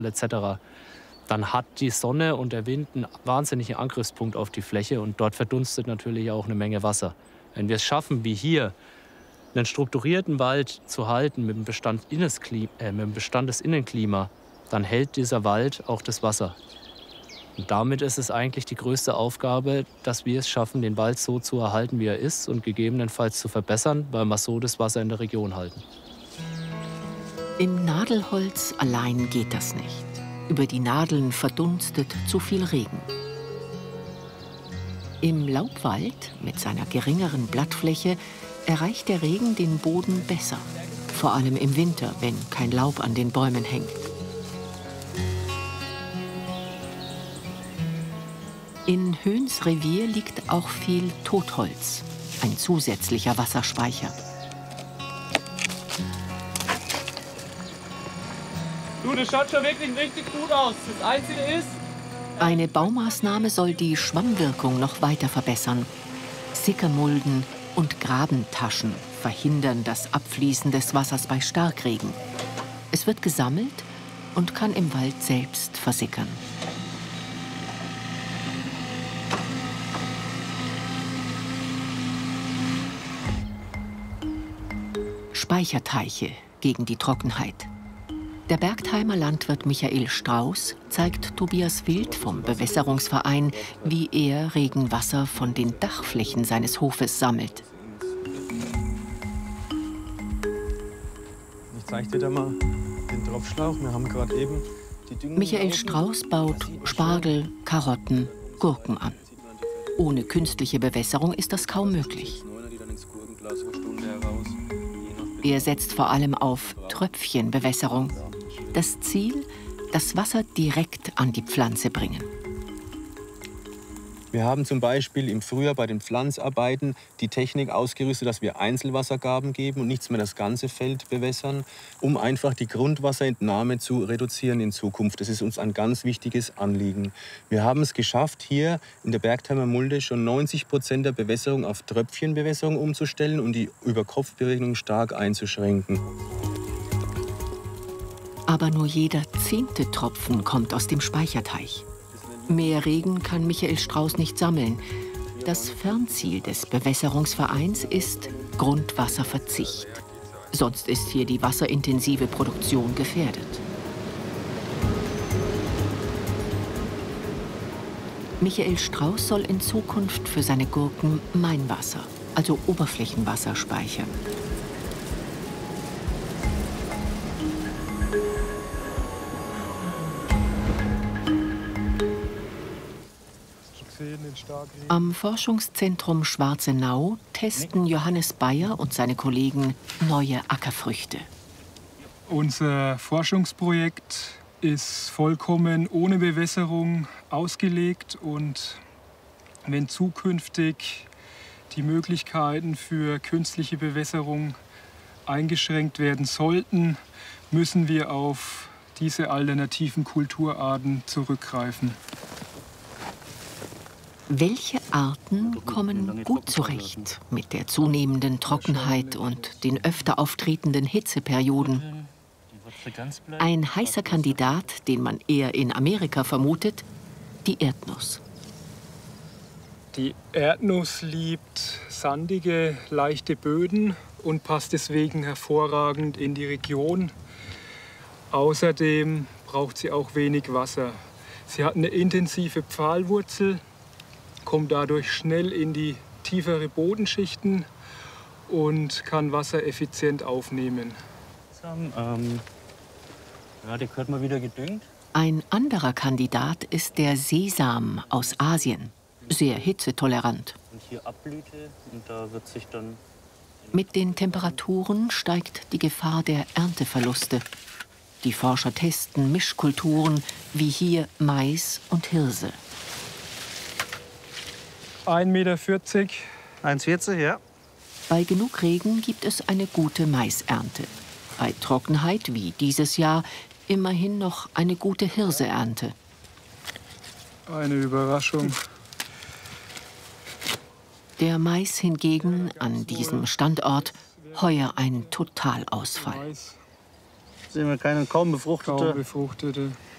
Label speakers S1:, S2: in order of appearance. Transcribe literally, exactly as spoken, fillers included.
S1: et cetera, dann hat die Sonne und der Wind einen wahnsinnigen Angriffspunkt auf die Fläche und dort verdunstet natürlich auch eine Menge Wasser. Wenn wir es schaffen, wie hier, einen strukturierten Wald zu halten mit dem Bestand, äh, mit dem Standesinnenklima, dann hält dieser Wald auch das Wasser. Und damit ist es eigentlich die größte Aufgabe, dass wir es schaffen, den Wald so zu erhalten, wie er ist und gegebenenfalls zu verbessern, weil wir so das Wasser in der Region halten.
S2: Im Nadelholz allein geht das nicht. Über die Nadeln verdunstet zu viel Regen. Im Laubwald mit seiner geringeren Blattfläche erreicht der Regen den Boden besser. Vor allem im Winter, wenn kein Laub an den Bäumen hängt. In Höhns Revier liegt auch viel Totholz, ein zusätzlicher Wasserspeicher.
S1: Du, das schaut schon wirklich richtig gut aus. Das Einzige ist...
S2: Eine Baumaßnahme soll die Schwammwirkung noch weiter verbessern. Sickermulden und Grabentaschen verhindern das Abfließen des Wassers bei Starkregen. Es wird gesammelt und kann im Wald selbst versickern. Speicherteiche gegen die Trockenheit. Der Bergtheimer Landwirt Michael Strauß zeigt Tobias Wild vom Bewässerungsverein, wie er Regenwasser von den Dachflächen seines Hofes sammelt.
S3: Ich zeige dir da mal den Tropfschlauch. Wir haben gerade eben die Düngung.
S2: Michael Strauß baut Spargel, Karotten, Gurken an. Ohne künstliche Bewässerung ist das kaum möglich. Er setzt vor allem auf Tröpfchenbewässerung. Das Ziel, das Wasser direkt an die Pflanze bringen.
S3: Wir haben zum Beispiel im Frühjahr bei den Pflanzarbeiten die Technik ausgerüstet, dass wir Einzelwassergaben geben und nichts mehr das ganze Feld bewässern, um einfach die Grundwasserentnahme zu reduzieren in Zukunft. Das ist uns ein ganz wichtiges Anliegen. Wir haben es geschafft, hier in der Bergtheimer Mulde schon neunzig Prozent der Bewässerung auf Tröpfchenbewässerung umzustellen und die Überkopfberegnung stark einzuschränken.
S2: Aber nur jeder zehnte Tropfen kommt aus dem Speicherteich. Mehr Regen kann Michael Strauß nicht sammeln. Das Fernziel des Bewässerungsvereins ist Grundwasserverzicht. Sonst ist hier die wasserintensive Produktion gefährdet. Michael Strauß soll in Zukunft für seine Gurken Mainwasser, also Oberflächenwasser, speichern. Am Forschungszentrum Schwarzenau testen Johannes Bayer und seine Kollegen neue Ackerfrüchte.
S4: Unser Forschungsprojekt ist vollkommen ohne Bewässerung ausgelegt und wenn zukünftig die Möglichkeiten für künstliche Bewässerung eingeschränkt werden sollten, müssen wir auf diese alternativen Kulturarten zurückgreifen.
S2: Welche Arten kommen gut zurecht mit der zunehmendem Trockenheit und den öfter auftretenden Hitzeperioden? Ein heißer Kandidat, den man eher in Amerika vermutet, die Erdnuss.
S4: Die Erdnuss liebt sandige, leichte Böden und passt deswegen hervorragend in die Region. Außerdem braucht sie auch wenig Wasser. Sie hat eine intensive Pfahlwurzel, kommt dadurch schnell in die tiefere Bodenschichten und kann Wasser effizient aufnehmen.
S5: Ähm, ja, die gehört mal wieder gedüngt.
S2: Ein anderer Kandidat ist der Sesam aus Asien, sehr hitzetolerant.
S5: Und hier Abblüte und da wird sich dann...
S2: Mit den Temperaturen steigt die Gefahr der Ernteverluste. Die Forscher testen Mischkulturen wie hier Mais und Hirse.
S4: ein Meter vierzig.
S5: eins vierzig, ja.
S2: Bei genug Regen gibt es eine gute Maisernte. Bei Trockenheit wie dieses Jahr immerhin noch eine gute Hirseernte.
S4: Eine Überraschung.
S2: Der Mais hingegen an diesem Standort heuer ein Totalausfall.
S5: Sehen wir keine kaum befruchtete.
S4: Kaum befruchtete.